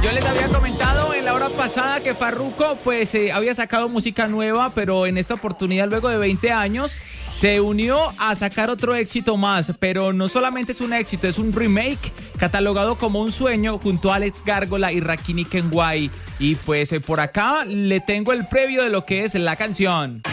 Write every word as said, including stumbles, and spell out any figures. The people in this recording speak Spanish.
Yo les había comentado en la hora pasada que Farruko pues eh, había sacado música nueva, pero en esta oportunidad, luego de veinte años, se unió a sacar otro éxito más. Pero no solamente es un éxito, es un remake catalogado como un sueño junto a Alex Gárgola y Rakim Kenway. Y pues eh, por acá le tengo el previo de lo que es la canción.